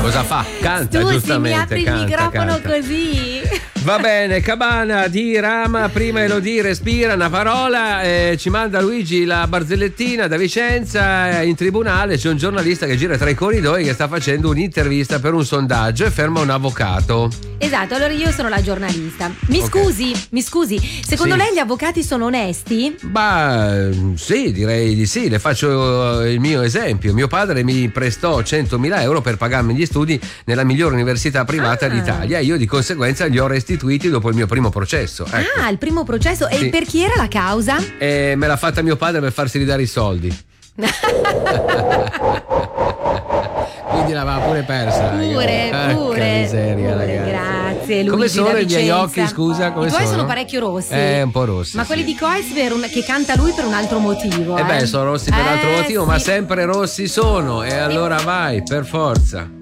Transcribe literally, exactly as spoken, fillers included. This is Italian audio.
Cosa fa? Canta, tu giustamente. mi apri canta, il microfono canta. così. Va bene, Cabana di Rama, prima Elodie respira una parola, eh, ci manda Luigi la barzellettina da Vicenza, eh, in tribunale c'è un giornalista che gira tra i corridoi che sta facendo un'intervista per un sondaggio e ferma un avvocato. Esatto, allora io sono la giornalista. Mi Ok. scusi, mi scusi, secondo Sì. lei gli avvocati sono onesti? Bah, sì, direi di sì, le faccio il mio esempio. Mio padre mi prestò centomila euro per pagarmi gli studi nella migliore università privata Ah. d'Italia e io di conseguenza li ho restituiti dopo il mio primo processo. Ecco. Ah, il primo processo. Sì. E per chi era la causa? E me l'ha fatta mio padre per farsi ridare i soldi. Quindi l'aveva pure persa. Pure, ragazzi. pure. Porca miseria, pure, ragazzi. grazie, Luigi. Come sono da i miei Vicenza. occhi, scusa? Come I tuoi sono? sono parecchio rossi. Eh, un po' rossi. Ma sì. quelli di Coez per un- che canta lui per un altro motivo. Eh eh. beh, sono rossi per un altro Eh, motivo, sì. ma sempre rossi sono. E allora vai, per forza.